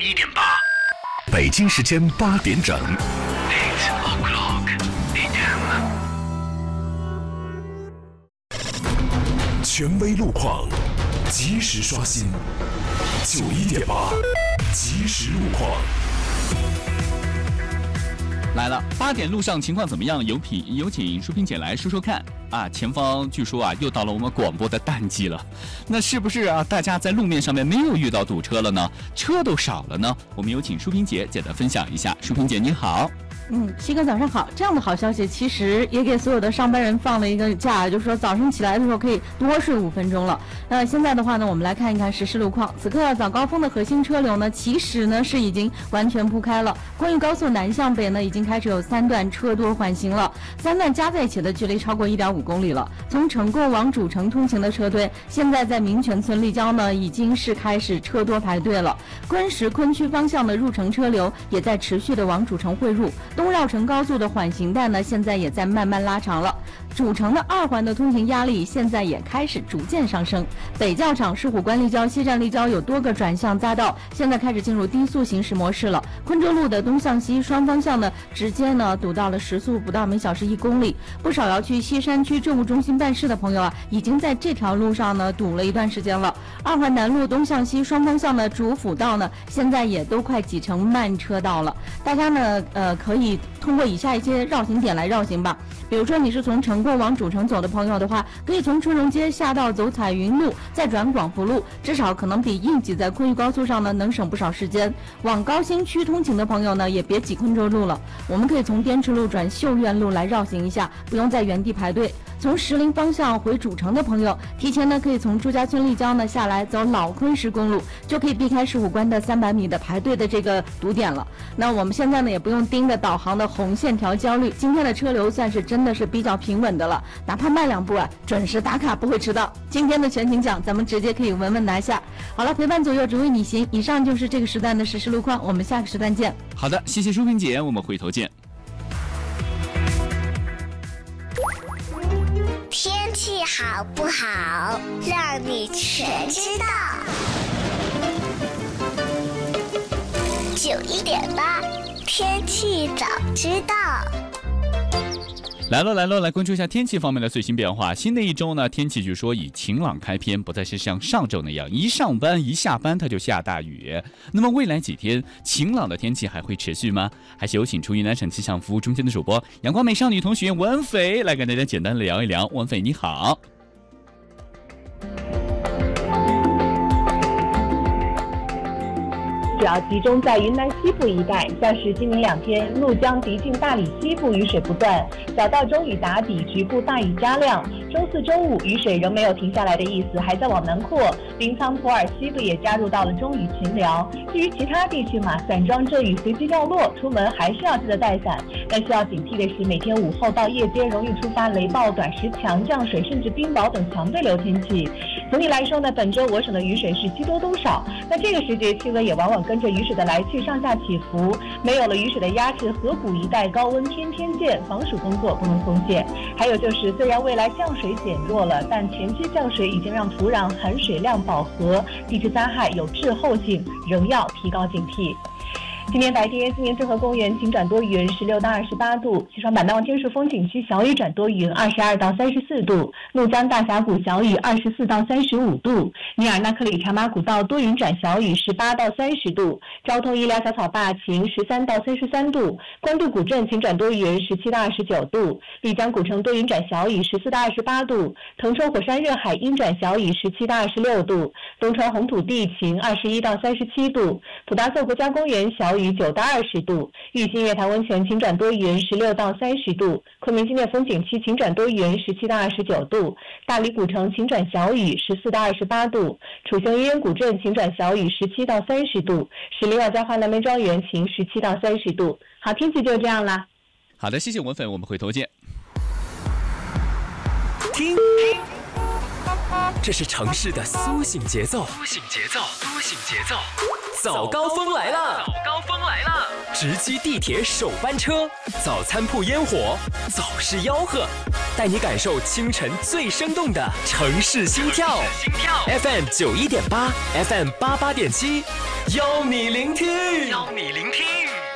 91.8，北京时间8点整。8 o'clock AM。权威路况，及时刷新。91.8，及时路况。 来了，8点路上情况怎么样？有请淑萍姐来说说看啊！前方据说啊，又到了我们广播的淡季了，那是不是啊？大家在路面上面没有遇到堵车了呢？车都少了呢？我们有请淑萍姐简单分享一下。淑萍姐你好。 西哥早上好。这样的好消息其实也给所有的上班人放了一个假，就是说早上起来的时候可以多睡5分钟了。现在的话呢，我们来看一看实时路况。此刻早高峰的核心车流呢，其实呢是已经完全铺开了。昆玉高速南向北呢，已经开始有3段车多缓行了，3段加在一起的距离超过1.5公里了。从成贡往主城通行的车队，现在在民权村立交呢，已经是开始车多排队了。昆石昆区方向的入城车流也在持续的往主城汇入。东绕城高速的缓行带呢，现在也在慢慢拉长了。主城的2环的通行压力现在也开始逐渐上升。北教场、石虎关立交、西站立交有多个转向匝道，现在开始进入低速行驶模式了。昆州路的东向西双方向呢，直接呢堵到了时速不到每小时1公里。不少要去西山区政务中心办事的朋友啊，已经在这条路上呢堵了一段时间了。2环南路东向西双方向的主辅道呢，现在也都快挤成慢车道了。大家呢可以通过以下一些绕行点来绕行吧。比如说你是从成贡往主城走的朋友的话，可以从春荣街下道走彩云路，再转广福路，至少可能比硬挤在昆玉高速上呢能省不少时间。往高新区通勤的朋友呢，也别挤昆州路了，我们可以从滇池路转秀苑路来绕行一下，不用在原地排队。从石林方向回主城的朋友，提前呢可以从朱家村立交呢下来走老昆石公路，就可以避开石虎关的300米的排队的这个堵点了。那我们现在呢也不用盯着导航的红线条焦虑，今天的车流算是真的是比较平稳的了，哪怕慢2步啊，准时打卡不会迟到。今天的全勤奖咱们直接可以稳稳拿下。好了，陪伴左右只为你行。以上就是这个时段的实时路况，我们下个时段见。 好的，谢谢淑萍姐，我们回头见。 天气好不好，让你全知道。91.8，天气早知道。 来了，来关注一下天气方面的最新变化。新的一周呢，天气据说以晴朗开篇，不再是像上周那样一上班一下班它就下大雨。那么未来几天晴朗的天气还会持续吗？还是有请出云南省气象服务中心的主播阳光美少女同学文斐来跟大家简单聊一聊。文斐你好。 主要集中在云南西部一带，像是今明2天，怒江迪境大理西部雨水不断，小到中雨打底，局部大雨加量。周4、周5雨水仍没有停下来的意思，还在往南扩。临沧普洱西部也加入到了中雨群聊。至于其他地区嘛，散装阵雨随机掉落，出门还是要记得带伞。但需要警惕的是，每天午后到夜间容易触发雷暴、短时强降水，甚至冰雹等强对流天气。总体来说呢，本周我省的雨水是积多都少。那这个时节气温也往往跟着雨水的来去上下起伏，没有了雨水的压制，河谷一带高温天天见，防暑工作不能松懈。还有就是，虽然未来降水减弱了，但前期降水已经让土壤含水量饱和，地质灾害有滞后性，仍要提高警惕。今天白天，今年郑和公园晴转多云，16到28度；西双版纳天数风景区小雨转多云，22到34度；怒江大峡谷小雨24到35度；尼尔纳克里茶马古道多云转小雨18到30度；昭通医疗小草坝晴13到33度；官渡古镇晴转多云17到29度；丽江古城多云转小雨14到28度；腾冲火山热海阴转小雨17到26度；东川红土地晴21到37度；普达措国家公园小雨9到20度；玉兴月潭温泉晴转多云16到30度；昆明境内风景区晴转多云17到29度；大理古城晴转小雨14到28度；楚雄医院古镇晴转小雨17到30度；石林万家花南门庄园晴17到30度。好，天气就这样啦。 好的，谢谢文粉，我们回头见。 听，这是城市的苏醒节奏。早高峰来了！直击地铁首班车，早餐铺烟火，早市吆喝，带你感受清晨最生动的城市心跳。FM 91.8 ，FM 88.7， 邀你聆听，邀你聆听。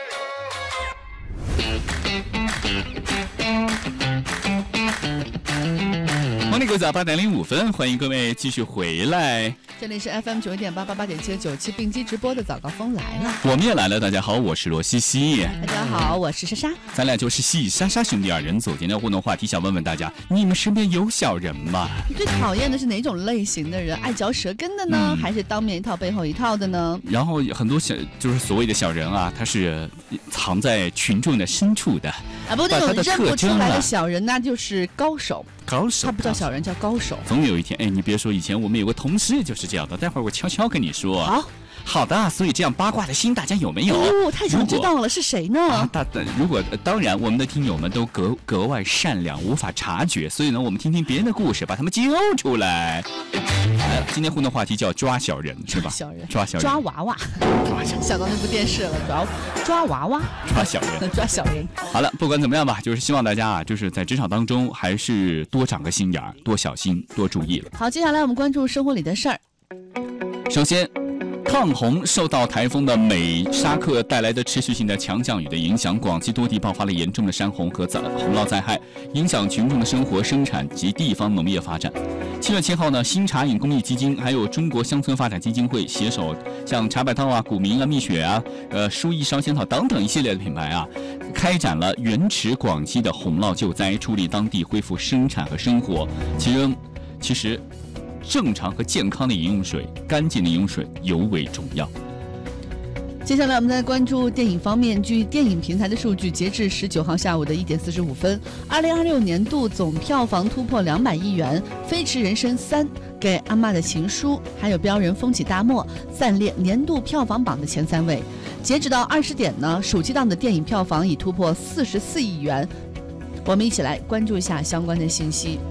欢迎各位早8:05，欢迎各位继续回来。 这里是 FM 91.888.797并机直播的早高峰来了， 我们也来了。大家好，我是罗西西。 大家好，我是莎莎。 咱俩就是西莎莎兄弟二人组。今天互动话题想问问大家，你们身边有小人吗？ 你最讨厌的是哪种类型的人？爱嚼舌根的呢，还是当面一套背后一套的呢？ 然后很多就是所谓的小人啊，他是藏在群众的深处的啊，不过那种认不出来的小人，那就是高手。他不叫小人，叫高手。 总有一天，哎，你别说，以前我们有个同事就是这样的。待会儿我悄悄跟你说。好的。所以这样八卦的心，大家有没有？ 哦，太想知道了，是谁呢？ 当然，我们的听友们都格外善良，无法察觉。所以呢，我们听听别人的故事，把他们揪出来。今天互动话题叫抓小人，是吧？抓小人， 抓娃娃。想到那部电视了，抓娃娃， 抓小人， 抓小人。 好了，不管怎么样吧，就是希望大家啊，就是在职场当中还是多长个心眼儿，多小心，多注意了。 好，接下来我们关注生活里的事儿。 首先，抗洪受到台风的美沙克带来的持续性的强降雨的影响，广西多地爆发了严重的山洪和洪涝灾害，影响群众的生活、生产及地方农业发展。7月7号呢，新茶饮公益基金还有中国乡村发展基金会携手像茶百道啊、古茗啊、蜜雪啊、舒益烧仙草等等一系列的品牌啊，开展了援驰广西的洪涝救灾，助力当地恢复生产和生活。其实正常和健康的饮用水、干净的饮用水尤为重要。 接下来我们再关注电影方面。据电影平台的数据，截至19号下午的1点45分，2026年度总票房突破200亿元，《飞驰人生3》、给阿嬷的情书，还有标人风起大漠暂列年度票房榜的前3位。截止到20点呢，暑期档的电影票房已突破44亿元。我们一起来关注一下相关的信息。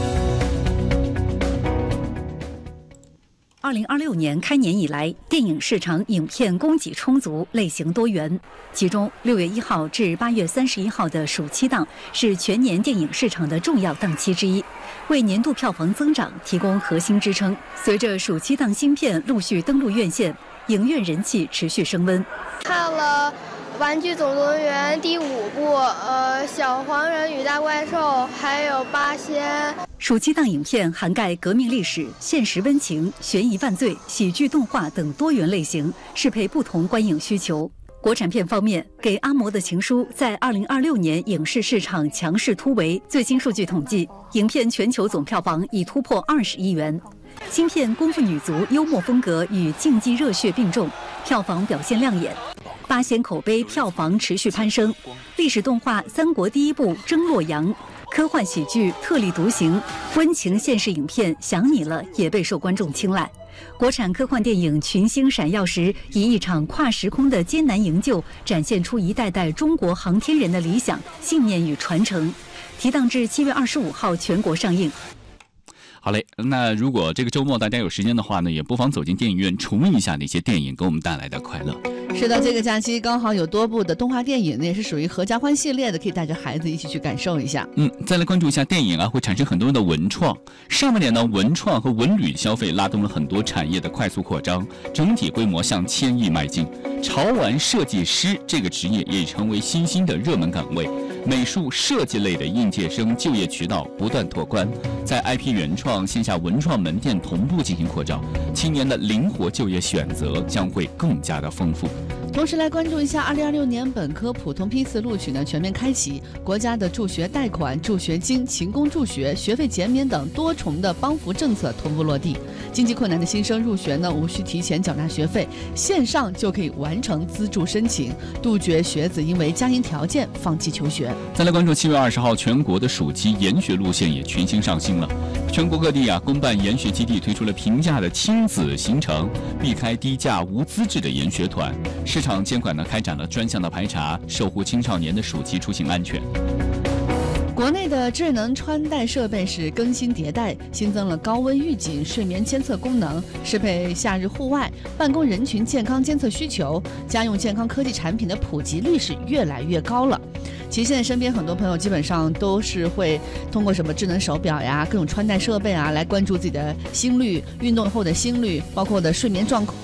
2026年开年以来，电影市场影片供给充足，类型多元。其中6月1号至8月31号的暑期档是全年电影市场的重要档期之一，为年度票房增长提供核心支撑。随着暑期档新片陆续登陆院线，影院人气持续升温。 看了《玩具总动员》第5部，小黄人与大怪兽，还有八仙。 暑期档影片涵盖革命历史、现实温情、悬疑犯罪、喜剧动画等多元类型，适配不同观影需求。国产片方面，给阿嬷的情书在2026年影视市场强势突围。最新数据统计，影片全球总票房已突破20亿元。新片功夫女足幽默风格与竞技热血并重，票房表现亮眼。八仙口碑票房持续攀升，历史动画《三国第一部》争洛阳，科幻喜剧《特立独行》，温情现实影片《想你了》也备受观众青睐。国产科幻电影群星闪耀时，以一场跨时空的艰难营救，展现出一代代中国航天人的理想、信念与传承。提档至7月25号全国上映。 好嘞，那如果这个周末大家有时间的话呢，也不妨走进电影院重温一下那些电影给我们带来的快乐。 是的，这个假期刚好有多部的动画电影，也是属于合家欢系列的，可以带着孩子一起去感受一下。 再来关注一下电影啊，会产生很多的文创。上半年呢，文创和文旅消费拉动了很多产业的快速扩张，整体规模向1000亿迈进。潮玩设计师这个职业也已成为新兴的热门岗位。美术设计类的应届生就业渠道不断拓宽，在 IP 原创、线下文创门店同步进行扩招，青年的灵活就业选择将会更加的丰富。 同时来关注一下2026年本科普通批次录取呢全面开启，国家的助学贷款、助学金、勤工助学、学费减免等多重的帮扶政策同步落地。经济困难的新生入学呢，无需提前缴纳学费，线上就可以完成资助申请，杜绝学子因为家庭条件放弃求学。 再来关注7月20号全国的暑期研学路线也全新上新了，全国各地啊公办研学基地推出了平价的亲子行程，避开低价无资质的研学团。市场监管呢开展了专项的排查，守护青少年的暑期出行安全。 国内的智能穿戴设备是更新迭代，新增了高温预警、睡眠监测功能，适配夏日户外、办公人群健康监测需求。家用健康科技产品的普及率是越来越高了。其实现在身边很多朋友基本上都是会通过什么智能手表呀、各种穿戴设备啊来关注自己的心率、运动后的心率，包括的睡眠状况。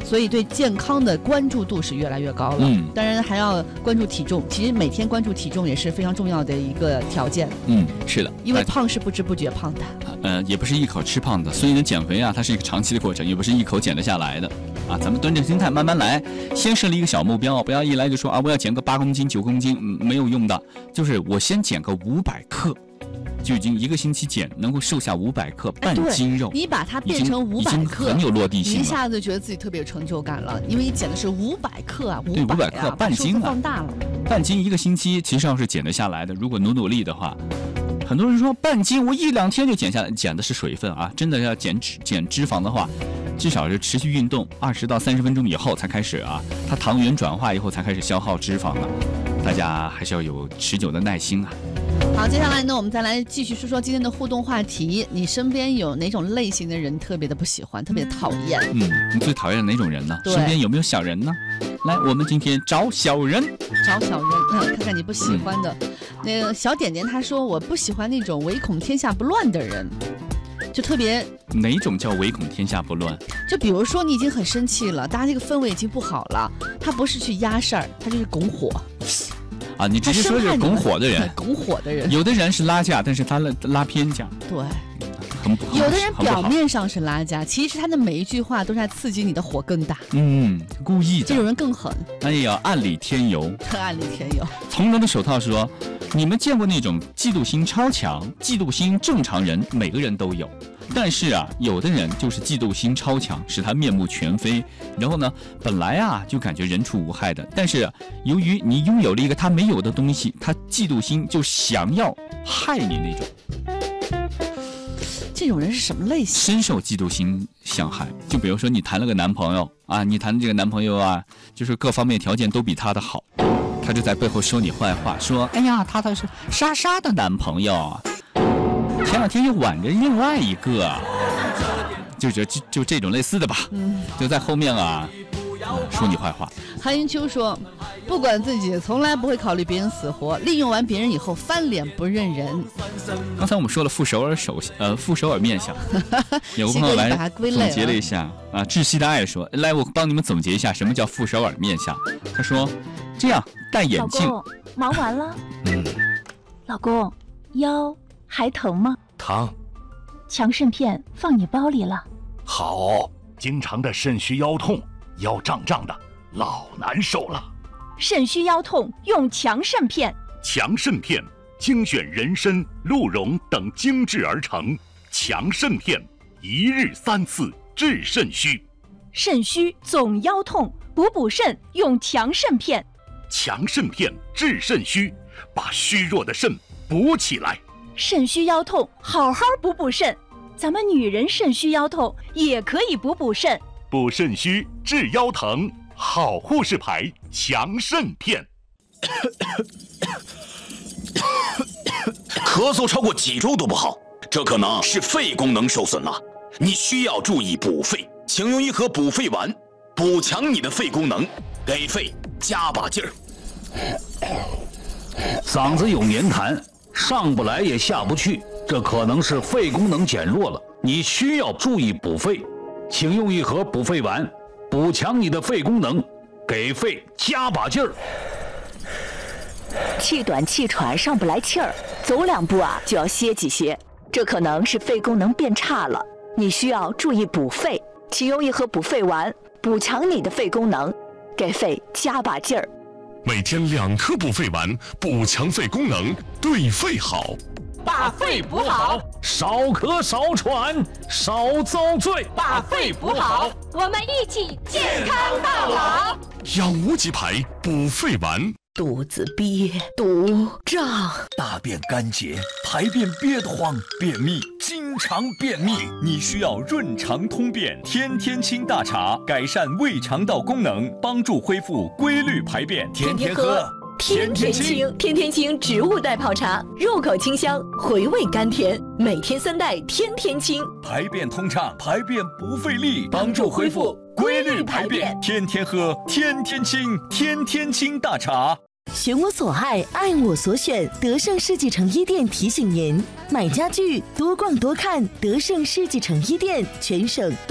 所以对健康的关注度是越来越高了。当然还要关注体重，其实每天关注体重也是非常重要的一个条件。 是的， 因为胖是不知不觉胖的。 也不是一口吃胖的，所以呢，减肥啊，它是一个长期的过程，也不是一口减得下来的啊。咱们端正心态，慢慢来，先设立一个小目标，不要一来就说啊，我要减个8公斤、9公斤，没有用的。就是我先减个500克，就已经1个星期减，能够瘦下500克半斤肉。 你把它变成500克， 很有落地性了， 你一下子觉得自己特别有成就感了，因为你减的是500克啊， 对，500克半斤啊， 放大了， 半斤1个星期其实上是减得下来的，如果努力的话。很多人说半斤我1-2天就减下来，减的是水分啊！真的要减脂肪的话，至少是持续运动20到30分钟以后才开始啊，它糖原转化以后才开始消耗脂肪了。大家还是要有持久的耐心啊。 好，接下来呢，我们再来继续说说今天的互动话题。你身边有哪种类型的人特别的不喜欢，特别讨厌？ 你最讨厌哪种人呢？身边有没有小人呢？来，我们今天找小人，看看你不喜欢的。那个小点点他说，我不喜欢那种唯恐天下不乱的人，就特别。 哪种叫唯恐天下不乱？ 就比如说你已经很生气了，大家这个氛围已经不好了，他不是去压事儿，他就是拱火。 啊，你直接说是拱火的人， 拱火的人。 有的人是拉架，但是他拉偏架。 对。有的人表面上是拉架，其实他的每一句话都是在刺激你的火更大。 故意的。 这种人更狠。 哎呀，暗里添油。 暗里添油。 从容的手套说，你们见过那种嫉妒心超强、嫉妒心正常人每个人都有，但是啊，有的人就是嫉妒心超强，使他面目全非。然后呢，本来啊就感觉人畜无害的，但是由于你拥有了一个他没有的东西，他嫉妒心就想要害你那种。 这种人是什么类型？ 深受嫉妒心伤害。就比如说你谈了个男朋友啊，你谈的这个男朋友啊，就是各方面条件都比他的好，他就在背后说你坏话，说哎呀，他是莎莎的男朋友，前2天又挽着另外一个，就这种类似的吧。就在后面啊说你坏话。 韩云秋说，不管自己，从来不会考虑别人死活，利用完别人以后翻脸不认人。 刚才我们说了傅首尔面相，有个朋友来总结了一下啊，窒息的爱说，来我帮你们总结一下什么叫傅首尔面相。他说这样戴眼镜。 老公，忙完了？老公，腰还疼吗？ 疼。 强肾片放你包里了。 好，经常的肾虚腰痛，腰胀胀的，老难受了。 肾虚腰痛用强肾片。 强肾片精选人参、鹿茸等精制而成，强肾片1日3次治肾虚。 肾虚总腰痛，补肾用强肾片。 强肾片治肾虚，把虚弱的肾补起来。 肾虚腰痛，好好补肾。咱们女人肾虚腰痛也可以补肾。 补肾虚治腰疼，好护士牌强肾片。 咳嗽超过几周都不好，这可能是肺功能受损了，你需要注意补肺，请用一盒补肺丸，补强你的肺功能，给肺加把劲儿。 嗓子有黏痰，上不来也下不去，这可能是肺功能减弱了，你需要注意补肺，请用一盒补肺丸，补强你的肺功能，给肺加把劲儿。 气短气喘上不来气儿，走2步啊就要歇几歇，这可能是肺功能变差了，你需要注意补肺，请用一盒补肺丸，补强你的肺功能，给肺加把劲儿。 每天2颗补肺丸，补强肺功能，对肺好。 把肺补好， 少咳少喘少遭罪。 把肺补好，我们一起健康到老。 养无极牌补肺丸。 肚子憋、堵、胀， 大便干结，排便憋得慌，便秘，经常便秘，你需要润肠通便天天清大茶，改善胃肠道功能，帮助恢复规律排便，天天喝。 天天清，天天清植物代泡茶，入口清香，回味甘甜，每天3袋，天天清， 排便通畅，排便不费力，帮助恢复规律排便，天天喝，天天清，天天清大茶。 选我所爱，爱我所选，德胜世纪城1店提醒您：买家具多逛多看，德胜世纪城1店全省